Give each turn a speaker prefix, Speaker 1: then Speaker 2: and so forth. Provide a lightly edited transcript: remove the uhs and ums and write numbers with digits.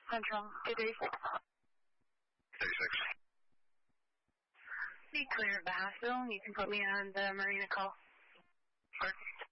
Speaker 1: Central, 236.
Speaker 2: 36.
Speaker 1: Be clear of the hospital. You can put me on the Marina call.
Speaker 2: Okay.